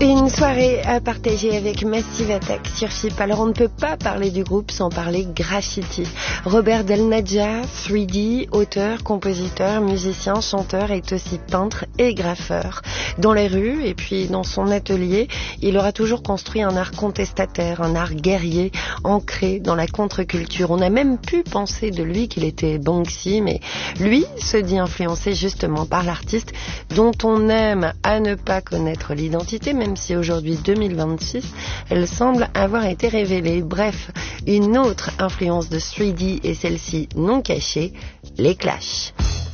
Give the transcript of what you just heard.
Une soirée à partager avec Massive Attack sur FIP. Alors on ne peut pas parler du groupe sans parler graffiti. Robert Del Naja, 3D, auteur, compositeur, musicien, chanteur, est aussi peintre et graffeur. Dans les rues et puis dans son atelier, il aura toujours construit un art contestataire, un art guerrier, ancré dans la contre-culture. On a même pu penser de lui qu'il était Banksy, mais lui se dit influencé justement par l'artiste dont on aime à ne pas connaître l'identité, même si aujourd'hui 2026, elle semble avoir été révélée. Bref, une autre influence de 3D et celle-ci non cachée, les Clash.